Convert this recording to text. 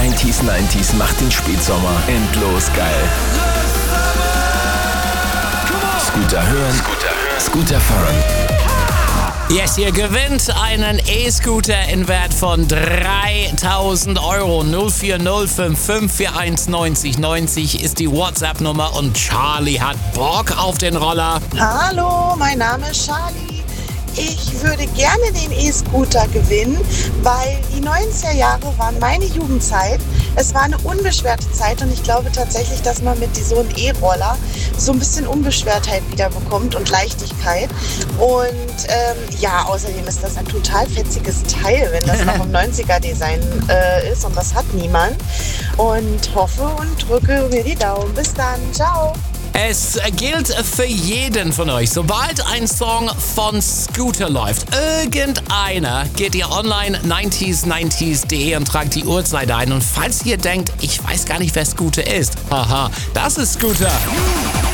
90s macht den Spätsommer endlos geil. Scooter hören, Scooter fahren. Yes, ihr gewinnt einen E-Scooter in Wert von 3.000 Euro. 04055419090 ist die WhatsApp-Nummer und Charlie hat Bock auf den Roller. Hallo, mein Name ist Charlie. Ich würde gerne den E-Scooter gewinnen, weil die 90er Jahre waren meine Jugendzeit. Es war eine unbeschwerte Zeit und ich glaube tatsächlich, dass man mit so einem E-Roller so ein bisschen Unbeschwertheit wieder bekommt und Leichtigkeit. Und außerdem ist das ein total fetziges Teil, wenn das noch im 90er-Design ist und das hat niemand. Und hoffe und drücke mir die Daumen. Bis dann, ciao! Es gilt für jeden von euch, sobald ein Song von Scooter läuft, irgendeiner, geht ihr online 90s90s.de und tragt die Uhrzeit ein. Und falls ihr denkt, ich weiß gar nicht, wer Scooter ist, haha, das ist Scooter.